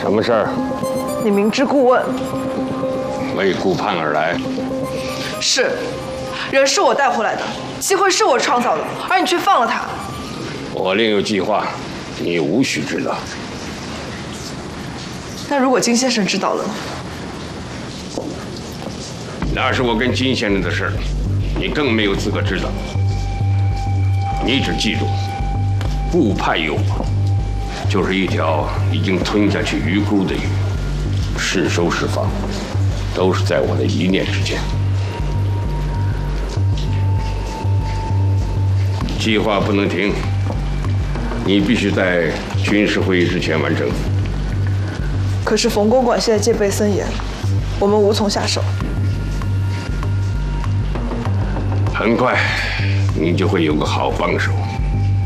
什么事儿？ 你明知故问。 为顾盼而来。 是，人是我带回来的，机会是我创造的，而你却放了他。 我另有计划，你无需知道。 那如果金先生知道了呢？ 那是我跟金先生的事儿，你更没有资格知道。你只记住，顾盼有我，就是一条已经吞下去鱼骨的鱼，是收是放，都是在我的一念之间。计划不能停，你必须在军事会议之前完成。 可是冯公馆现在戒备森严，我们无从下手。 很快，你就会有个好帮手。